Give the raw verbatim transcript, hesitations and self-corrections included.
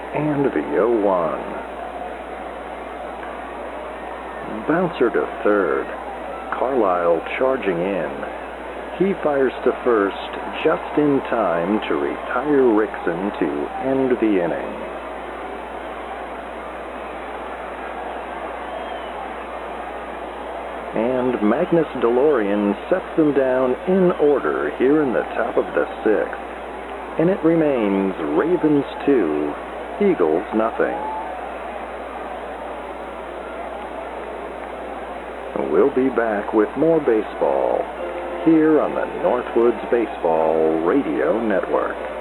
and the oh one. Bouncer to third. Carlisle charging in. He fires to first just in time to retire Rickson to end the inning. And Magnus DeLorean sets them down in order here in the top of the sixth. And it remains Ravens two, Eagles nothing. We'll be back with more baseball here on the Northwoods Baseball Radio Network.